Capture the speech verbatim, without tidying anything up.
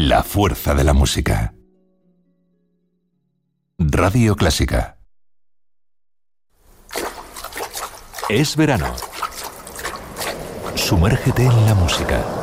La fuerza de la música. Radio Clásica. Es verano. Sumérgete en la música.